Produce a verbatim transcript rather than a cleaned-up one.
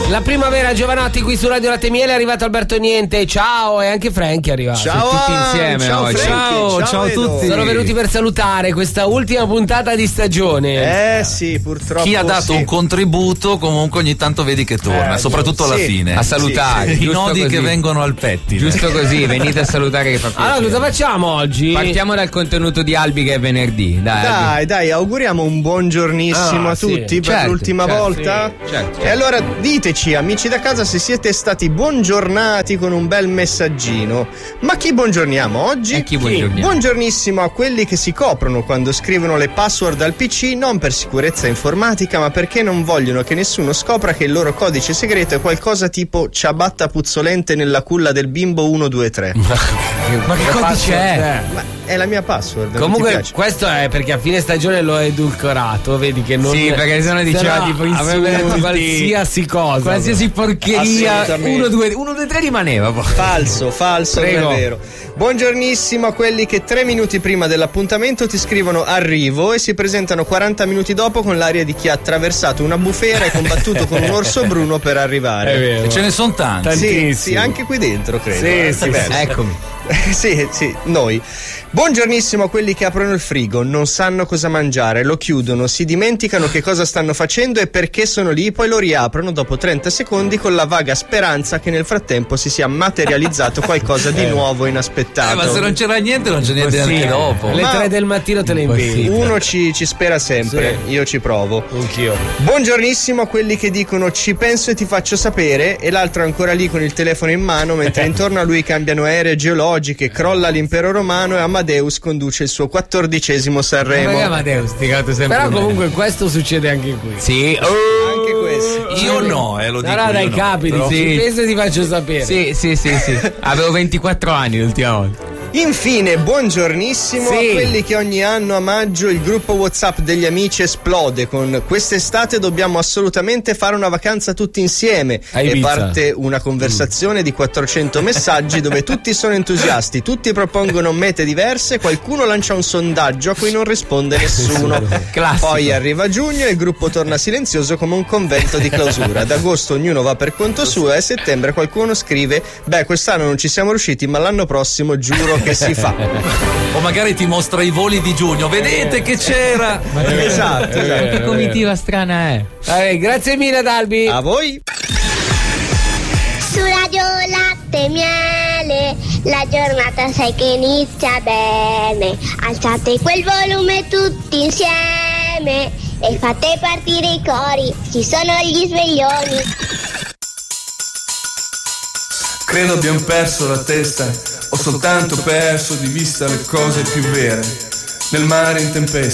La primavera, Giovanotti, qui su Radio Latte Miele. È arrivato Alberto Niente, ciao, e anche Franky è arrivato. Ciao, tutti insieme ciao, oggi. Franky, Ciao, ciao, ciao a tutti. Sono venuti per salutare questa ultima puntata di stagione. Eh sì, purtroppo. Chi ha dato sì. un contributo comunque ogni tanto vedi che torna, Eh, soprattutto alla sì. fine. A salutare, I giusto nodi così. che vengono al pettine. Giusto così, venite a salutare che fa piacere. Allora, cosa facciamo oggi? Partiamo dal contenuto di Albi che è venerdì. Dai, Albi. Dai, dai, auguriamo un buongiornissimo Ah, a sì. tutti per Certo, l'ultima certo, volta. sì, certo, E certo. allora diteci, amici da casa, se siete stati buongiornati con un bel messaggino. Ma chi buongiorniamo oggi? E chi buongiorniamo? Buongiornissimo a quelli che si coprono quando scrivono le password al P C, non per sicurezza informatica, ma perché non vogliono che nessuno scopra che il loro codice segreto è qualcosa tipo ciabatta puzzolente nella culla del bimbo uno due tre. Ma che codice è? Ma è la mia password. non ti Comunque piace? questo è perché a fine stagione lo ha edulcorato, vedi che non. Sì, perché sennò diceva no, tipo avrebbe detto insulti, qualsiasi cosa. qualsiasi porcheria. Assolutamente. uno due uno due tre rimaneva poi. Falso, falso, Prego. non è vero. Buongiornissimo a quelli che tre minuti prima dell'appuntamento ti scrivono arrivo e si presentano quaranta minuti dopo con l'aria di chi ha attraversato una bufera e combattuto con un orso bruno per arrivare. È vero. E ce ne sono tanti. Sì, tantissimo. sì, anche qui dentro credo. Sì, eh. sì, Beh, sì. Eccomi. sì, sì, noi. Buongiornissimo a quelli che aprono il frigo, non sanno cosa mangiare, lo chiudono, si dimenticano che cosa stanno facendo e perché sono lì, poi lo riaprono dopo trenta secondi con la vaga speranza che nel frattempo si sia materializzato qualcosa di nuovo inaspettato. Eh, ma se non c'era niente, non c'è niente Sì, neanche dopo. alle Ma- tre del mattino te le inventi. Uno ci, ci spera sempre, io ci provo. Anch'io. Buongiornissimo a quelli che dicono ci penso e ti faccio sapere e l'altro ancora lì con il telefono in mano mentre intorno a lui cambiano aeree geologiche, crolla l'impero romano e Amadeus conduce il suo quattordicesimo Sanremo. Perché Amadeus ti cagato sempre Però bene. comunque questo succede anche qui. Sì. Anche questo. Io no, eh, lo dico. No, no, dai, io no. capiti, Però- ci Sì. penso e ti faccio sapere. Sì, sì, sì, sì. Avevo ventiquattro anni l'ultima volta. Infine, buongiornissimo Sì. a quelli che ogni anno a maggio il gruppo WhatsApp degli amici esplode con quest'estate dobbiamo assolutamente fare una vacanza tutti insieme A e Ibiza. parte una conversazione di quattrocento messaggi dove tutti sono entusiasti, tutti propongono mete diverse, qualcuno lancia un sondaggio a cui non risponde nessuno. Classico. Poi arriva giugno e il gruppo torna silenzioso come un convento di clausura. Ad agosto ognuno va per conto suo e a settembre qualcuno scrive beh quest'anno non ci siamo riusciti ma l'anno prossimo giuro che si fa. O magari ti mostra i voli di giugno. Vedete che c'era. Esatto, esatto. Che comitiva strana è. Vabbè, grazie mille ad Albi. A voi? Su Radio Latte Miele, la giornata sai che inizia bene. Alzate quel volume tutti insieme e fate partire i cori, ci sono gli sveglioni. Credo abbiamo perso la testa, ho soltanto perso di vista le cose più vere. Nel mare in tempesta